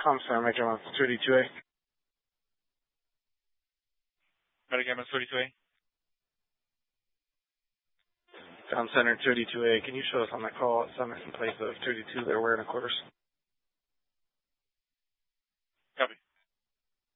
Comm Center, Major Month 32A. Medicare 32A. Comm Center 32A, can you show us on that call at Summit in place of 32 they're wearing a quarters?